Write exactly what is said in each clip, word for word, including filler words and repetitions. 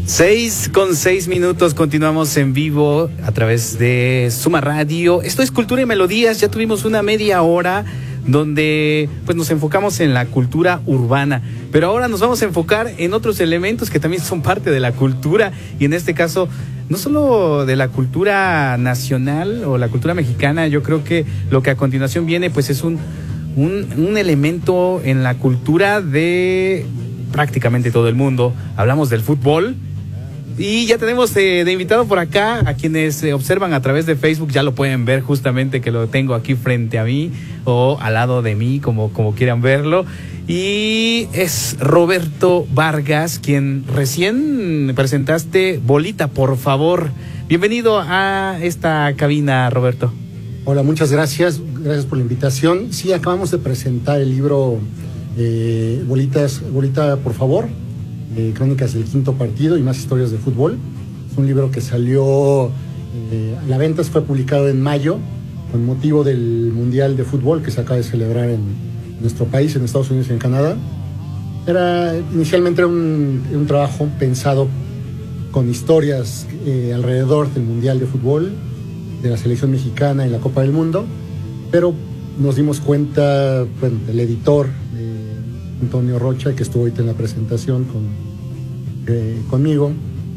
Seis con seis minutos, continuamos en vivo a través de Suma Radio. Esto es Cultura y Melodías. Ya tuvimos una media hora donde pues nos enfocamos en la cultura urbana, pero ahora nos vamos a enfocar en otros elementos que también son parte de la cultura, y en este caso no solo de la cultura nacional o la cultura mexicana. Yo creo que lo que a continuación viene pues es un, un, un elemento en la cultura de prácticamente todo el mundo. Hablamos del fútbol. Y ya tenemos eh, de invitado por acá a quienes eh, observan a través de Facebook. Ya lo pueden ver justamente, que lo tengo aquí frente a mí o al lado de mí, como, como quieran verlo. Y es Roberto Vargas, quien recién presentaste Bolita, por favor. Bienvenido a esta cabina, Roberto. Hola, muchas gracias. Gracias por la invitación. Sí, acabamos de presentar el libro eh, Bolitas, Bolita, por favor. Eh, Crónicas del Quinto Partido y más historias de fútbol. Es un libro que salió eh, a la venta, fue publicado en mayo con motivo del Mundial de Fútbol que se acaba de celebrar en nuestro país, en Estados Unidos y en Canadá. Era, inicialmente era un, un trabajo pensado con historias eh, alrededor del Mundial de Fútbol, de la selección mexicana en la Copa del Mundo, pero nos dimos cuenta, bueno, el editor Antonio Rocha, que estuvo ahorita en la presentación con, eh, conmigo,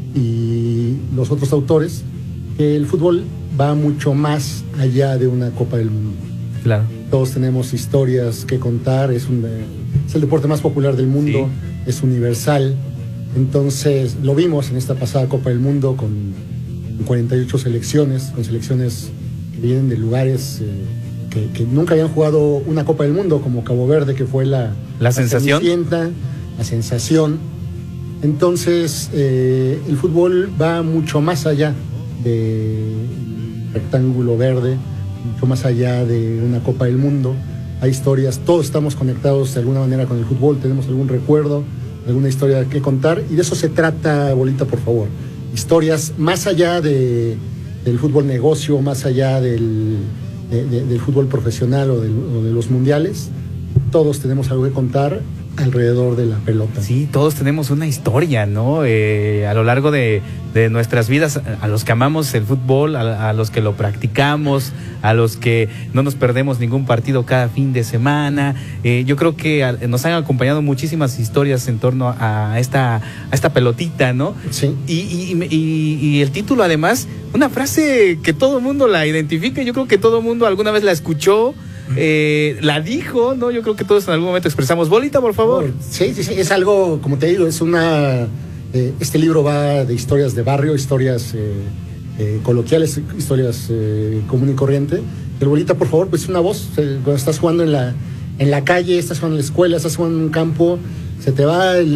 y los otros autores, que el fútbol va mucho más allá de una Copa del Mundo. Claro. Todos tenemos historias que contar, es, un, es el deporte más popular del mundo, sí. Es universal. Entonces lo vimos en esta pasada Copa del Mundo con cuarenta y ocho selecciones, con selecciones que vienen de lugares eh, que, que nunca habían jugado una Copa del Mundo, como Cabo Verde, que fue la, la sensación. La, la sensación. Entonces, eh, el fútbol va mucho más allá del rectángulo verde, mucho más allá de una Copa del Mundo. Hay historias, todos estamos conectados de alguna manera con el fútbol, tenemos algún recuerdo, alguna historia que contar, y de eso se trata Bolita, por favor. Historias más allá de, del fútbol negocio, más allá del... De, de, del fútbol profesional o de, o de los mundiales. Todos tenemos algo que contar alrededor de la pelota. Sí, todos tenemos una historia, ¿no? Eh, a lo largo de, de nuestras vidas, a los que amamos el fútbol, a, a los que lo practicamos, a los que no nos perdemos ningún partido cada fin de semana. Eh, yo creo que a, nos han acompañado muchísimas historias en torno a esta, a esta pelotita, ¿no? Sí. Y, y, y, y el título, además, una frase que todo el mundo la identifica. Yo creo que todo el mundo alguna vez la escuchó. Eh, la dijo, ¿no? Yo creo que todos en algún momento expresamos Bolita, por favor. Sí, sí, sí, es algo, como te digo, es una... Eh, este libro va de historias de barrio, historias eh, eh, coloquiales, historias eh, común y corriente. El Bolita, por favor, pues es una voz. Eh, cuando estás jugando en la, en la calle, estás jugando en la escuela, estás jugando en un campo, se te va el,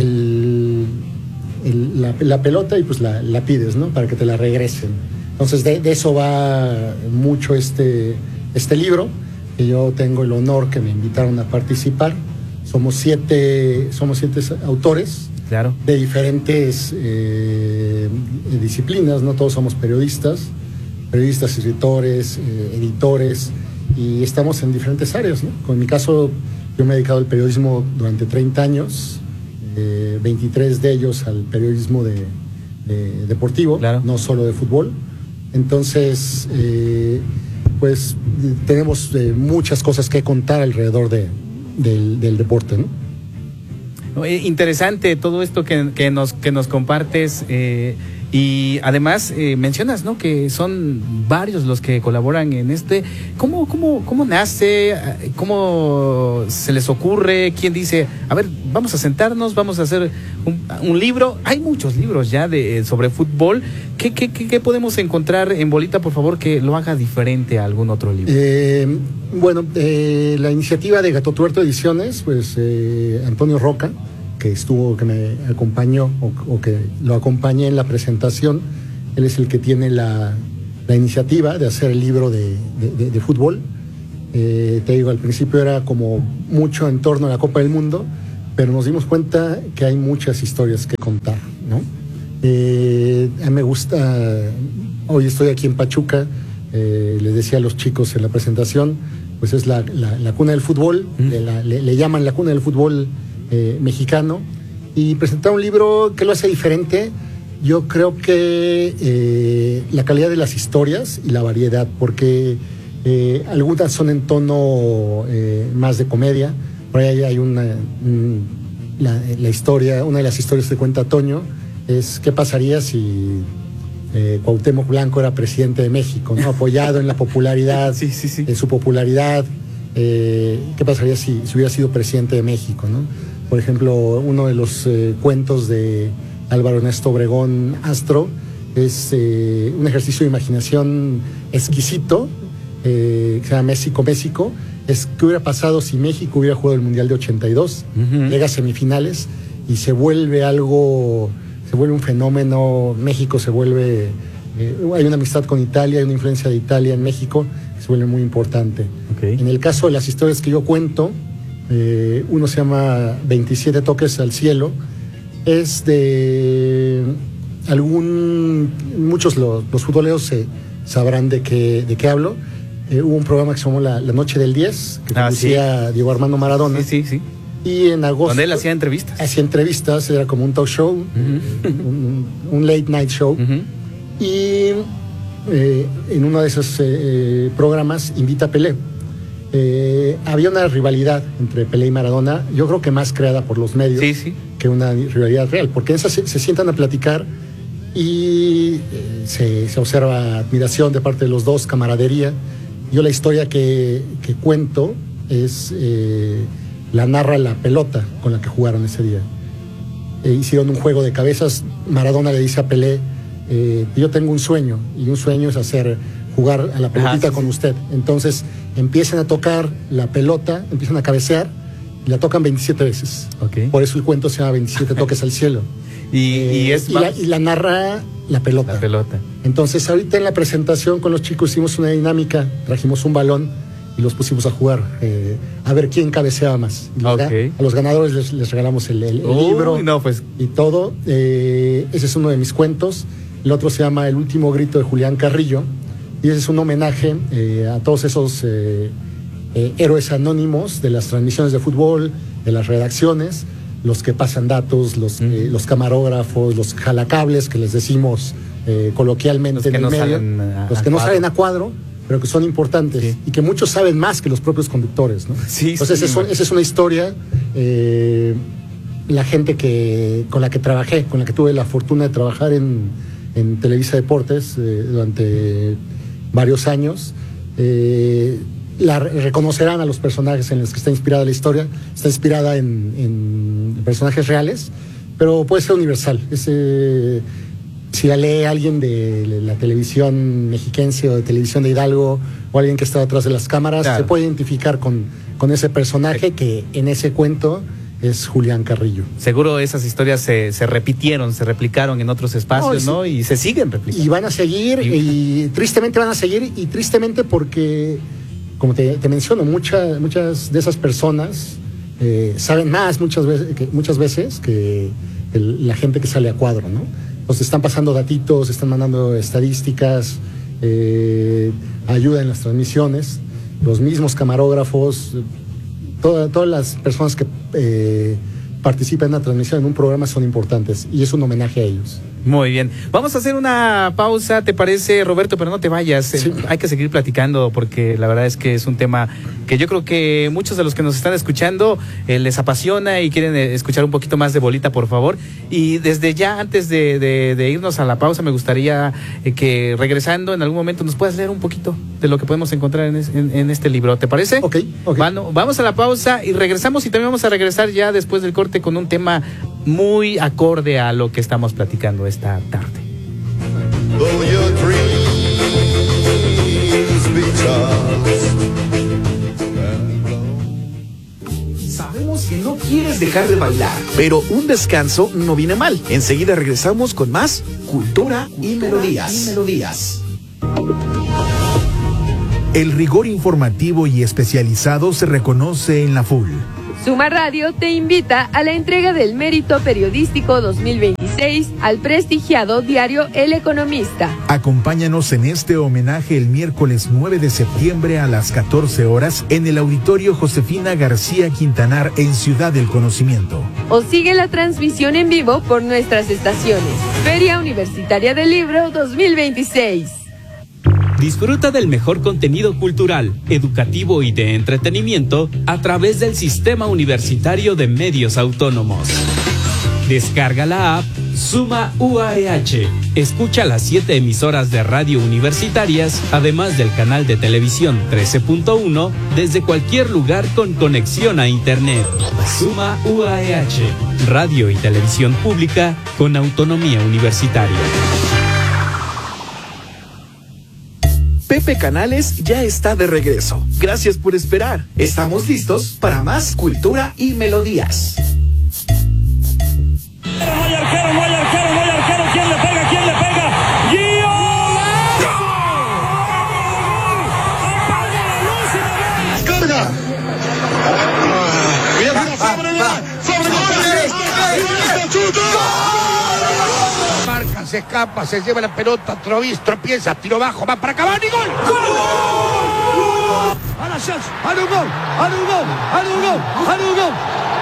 el, el, la, la pelota y pues la, la pides, ¿no? Para que te la regresen. Entonces de, de eso va mucho este, este libro. Que yo tengo el honor que me invitaron a participar. Somos siete, somos siete autores, claro, de diferentes eh, disciplinas, no todos somos periodistas, periodistas, escritores, eh, editores, y estamos en diferentes áreas, ¿no? Con mi caso, yo me he dedicado al periodismo durante treinta años, eh, veintitrés de ellos al periodismo de, de deportivo, claro, no solo de fútbol. Entonces, eh, pues tenemos eh, muchas cosas que contar alrededor de, del, del deporte, ¿no? Interesante todo esto que, que, nos, que nos compartes, eh, y además eh, mencionas, ¿no?, que son varios los que colaboran en este. ¿Cómo, cómo, cómo nace? ¿Cómo se les ocurre? ¿Quién dice, a ver, vamos a sentarnos, vamos a hacer un, un libro? Hay muchos libros ya de sobre fútbol. ¿Qué, qué, qué, qué podemos encontrar en Bolita, por favor, que lo haga diferente a algún otro libro? Eh, bueno, eh, la iniciativa de Gato Tuerto Ediciones, pues eh, Antonio Roca, que estuvo, que me acompañó o, o que lo acompañé en la presentación, él es el que tiene la, la iniciativa de hacer el libro de, de, de, de fútbol. Eh, te digo, al principio era como mucho en torno a la Copa del Mundo, pero nos dimos cuenta que hay muchas historias que contar, ¿no? Eh, a mí me gusta, hoy estoy aquí en Pachuca, eh, les decía a los chicos en la presentación, pues es la, la, la cuna del fútbol, mm. le, la, le, le llaman la cuna del fútbol eh, mexicano, y presentar un libro que lo hace diferente. Yo creo que eh, la calidad de las historias y la variedad, porque eh, algunas son en tono eh, más de comedia. Por ahí hay una, un, la, la historia, una de las historias que cuenta Toño es qué pasaría si eh, Cuauhtémoc Blanco era presidente de México, ¿no? Apoyado en la popularidad, sí, sí, sí. en su popularidad, eh, qué pasaría si, si hubiera sido presidente de México, ¿no? Por ejemplo, uno de los eh, cuentos de Álvaro Ernesto Obregón Astro es eh, un ejercicio de imaginación exquisito, eh, que se llama México, México. Es qué hubiera pasado si México hubiera jugado el Mundial de ochenta y dos, uh-huh. Llega a semifinales y se vuelve algo, se vuelve un fenómeno. México se vuelve, eh, hay una amistad con Italia, hay una influencia de Italia en México que se vuelve muy importante. Okay. En el caso de las historias que yo cuento, eh, uno se llama veintisiete toques al cielo. Es de algún... Muchos los, los futboleros se sabrán de qué, de qué hablo. Eh, hubo un programa que se llamó La, la Noche del diez, que conducía ah, sí. Diego Armando Maradona. Sí, sí, sí. Y en agosto... Donde él hacía entrevistas. Hacía entrevistas, era como un talk show, uh-huh. un, un late night show. Uh-huh. Y eh, en uno de esos eh, programas invita a Pelé. Eh, había una rivalidad entre Pelé y Maradona, yo creo que más creada por los medios sí, sí. que una rivalidad real, porque en esas se, se sientan a platicar y eh, se, se observa admiración de parte de los dos, camaradería. Yo la historia que, que cuento es eh, la narra la pelota con la que jugaron ese día. Eh, hicieron un juego de cabezas. Maradona le dice a Pelé, eh, yo tengo un sueño, y un sueño es hacer jugar a la pelotita ah, sí, con sí. usted. Entonces empiezan a tocar la pelota, empiezan a cabecear y la tocan veintisiete veces. Okay. Por eso el cuento se llama veintisiete toques al cielo. y, eh, y, es y, la, y la narra la pelota. La pelota. Entonces ahorita en la presentación con los chicos hicimos una dinámica, trajimos un balón y los pusimos a jugar, eh, a ver quién cabeceaba más. Okay. A los ganadores les, les regalamos el, el, el Uy, libro no, pues. y todo. Eh, ese es uno de mis cuentos. El otro se llama El último grito de Julián Carrillo. Y ese es un homenaje eh, a todos esos eh, eh, héroes anónimos de las transmisiones de fútbol, de las redacciones, los que pasan datos, los, mm. eh, los camarógrafos, los jalacables que les decimos eh, coloquialmente en el no medio, a, los que a no cuadro. salen a cuadro, pero que son importantes sí. y que muchos saben más que los propios conductores, ¿no? Sí, Entonces sí, esa, es, esa es una historia. Eh, la gente que con la que trabajé, con la que tuve la fortuna de trabajar en, en Televisa Deportes eh, durante varios años, eh, la reconocerán a los personajes en los que está inspirada la historia. Está inspirada en, en personajes reales, pero puede ser universal. Es, eh, si la lee alguien de la televisión mexiquense o de televisión de Hidalgo o alguien que está detrás de las cámaras, claro. se puede identificar con, con ese personaje que en ese cuento es Julián Carrillo. Seguro esas historias se, se repitieron, se replicaron en otros espacios, ¿no? ¿no? Y se siguen replicando. Y van a seguir, y, y tristemente van a seguir, y tristemente porque, como te, te menciono, mucha, muchas de esas personas eh, saben más muchas veces que, muchas veces que el, la gente que sale a cuadro, ¿no? Entonces están pasando datitos, están mandando estadísticas, eh, ayuda en las transmisiones, los mismos camarógrafos, Toda, todas las personas que eh, participan en una transmisión en un programa son importantes y es un homenaje a ellos. Muy bien. Vamos a hacer una pausa, ¿te parece, Roberto? Pero no te vayas. Sí. Hay que seguir platicando porque la verdad es que es un tema que yo creo que muchos de los que nos están escuchando eh, les apasiona y quieren eh, escuchar un poquito más de Bolita, por favor. Y desde ya, antes de, de, de irnos a la pausa, me gustaría eh, que regresando en algún momento nos puedas leer un poquito de lo que podemos encontrar en, es, en, en este libro. ¿Te parece? Ok, ok. Bueno, vamos a la pausa y regresamos, y también vamos a regresar ya después del corte con un tema muy acorde a lo que estamos platicando esta tarde. Sabemos que no quieres dejar de bailar, pero un descanso no viene mal. Enseguida regresamos con más Cultura y Melodías. Y melodías. El rigor informativo y especializado se reconoce en la F U L. Suma Radio te invita a la entrega del Mérito Periodístico dos mil veintiséis al prestigiado diario El Economista. Acompáñanos en este homenaje el miércoles nueve de septiembre a las catorce horas en el Auditorio Josefina García Quintanar en Ciudad del Conocimiento. O sigue la transmisión en vivo por nuestras estaciones. Feria Universitaria del Libro dos mil veintiséis. Disfruta del mejor contenido cultural, educativo y de entretenimiento a través del Sistema Universitario de Medios Autónomos. Descarga la app Suma U A E H. Escucha las siete emisoras de radio universitarias, además del canal de televisión trece punto uno, desde cualquier lugar con conexión a Internet. Suma U A E H. Radio y televisión pública con autonomía universitaria. Pepe Canales ya está de regreso. Gracias por esperar. Estamos listos para más cultura y melodías. No hay arquero, no hay arquero, no hay arquero. ¿Quién le pega? ¿Quién le pega? ¡Gio! ¡Carga! Marca, se escapa, se lleva la pelota, Trovis, tropieza, tiro bajo, va para Cavani, gol. ¡Gol! A la chance, a un gol, a un gol, a un gol, a un gol.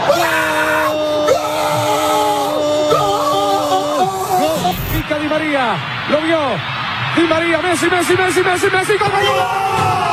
¡Gol! Pica Di María, lo vio. Di María, Messi, Messi, Messi, Messi, Messi, gol, gol.